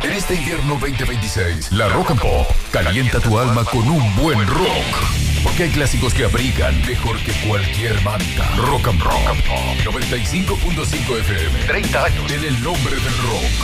En este invierno 2026, la Rock and Pop calienta tu alma con un buen rock. Porque hay clásicos que abrigan mejor que cualquier banda. Rock and Pop 95.5 FM. 30 años en el nombre del rock.